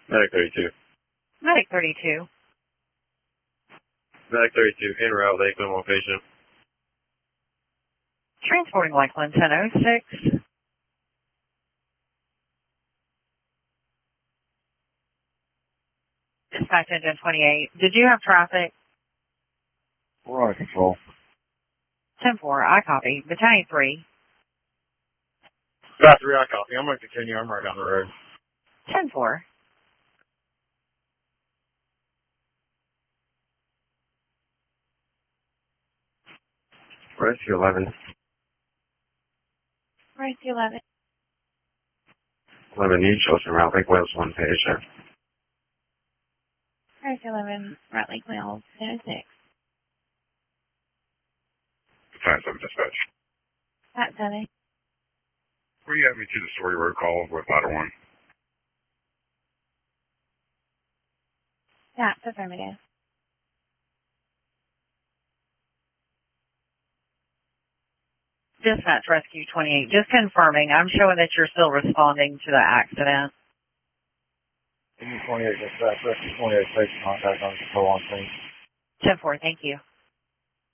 Medic 32. Medic 32. Medic 32, en route, Lakeland, one patient. Transporting Lakeland 1006. Dispatch engine 28. Did you have traffic? We're under control. 10-4, I copy. Battalion 3. Got 3, I copy. I'm going to continue. I'm right down the road. 10-4. Rescue 11. Rescue 11. 11, you chose en route, Lake Wales, one patient. Rescue 11, Route Lake Wales 1006. 5-7 dispatch. Pat 7. Will you have me to the Story Road call with ladder 1? That's affirmative. Dispatch Rescue 28. Just confirming. I'm showing that you're still responding to the accident. 28, dispatch, rescue 28, station contact under control on scene. 10-4, thank you.